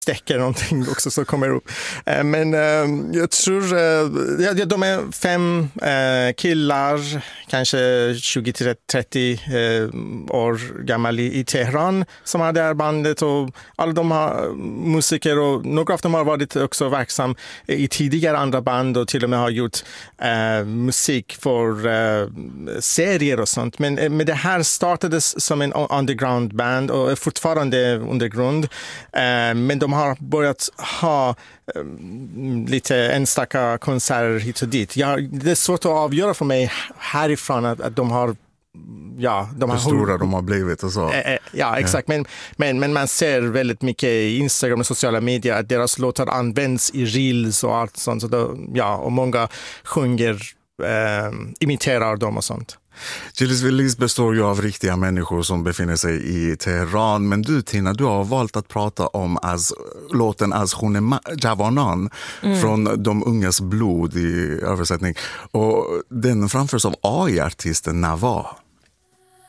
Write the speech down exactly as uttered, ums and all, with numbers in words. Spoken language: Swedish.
stäcker någonting också så kommer upp. Eh, men eh, jag tror, eh, ja, de är fem eh, killar, kanske tjugo till trettio eh, år gammal i, i Teheran som har det här bandet, och alla de har musiker, och några av dem har varit också verksam i tidigare andra band och till och med har gjort eh, musik för eh, serier och sånt. Men, men det här startades som en underground band och är fortfarande undergrund. Eh, men de har börjat ha um, lite enstaka konserter hit och dit. Jag, det är svårt att avgöra för mig härifrån att, att de har, ja, de hur har stora de har blivit och så. Eh, ja, exakt. Ja. Men, men, men man ser väldigt mycket i Instagram och sociala medier att deras låtar används i reels och allt sånt. Så då, ja, och många sjunger, eh, imiterar dem och sånt. Gilles Vilis består ju av riktiga människor som befinner sig i Teheran, men du Tina, du har valt att prata om as, låten Az Khune Javanan mm. från De ungas blod i översättning, och den framförs av A I-artisten Nava.